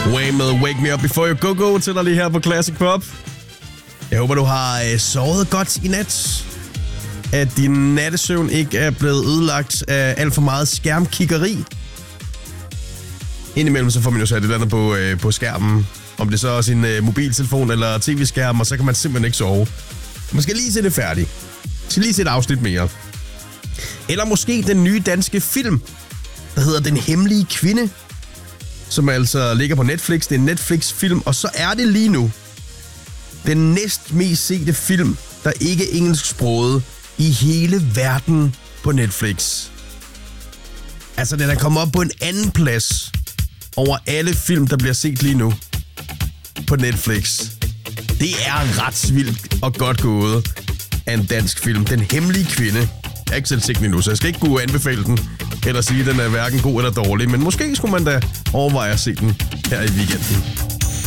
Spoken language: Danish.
Wham med Wake Me Up Before You Go Go til dig lige her på Classic Pop. Jeg håber, du har sovet godt i nat. At din nattesøvn ikke er blevet ødelagt af alt for meget skærmkiggeri. Indimellem så får man jo sat et eller andet på skærmen. Om det så er sin mobiltelefon eller tv-skærm, og så kan man simpelthen ikke sove. Man skal lige se det færdigt. Skal lige se et afsnit mere. Eller måske den nye danske film, der hedder Den Hemmelige Kvinde, som altså ligger på Netflix. Det er en Netflix-film, og så er det lige nu den næst mest sete film, der ikke er engelsksproget i hele verden på Netflix. Altså, den er kommet op på en anden plads over alle film, der bliver set lige nu på Netflix. Det er ret vildt og godt gået af en dansk film. Den Hemmelige Kvinde. Jeg har ikke selv set den endnu, så jeg skal ikke kunne anbefale den, eller sige, at den er hverken god eller dårlig, men måske skulle man da overveje at se den her i weekenden.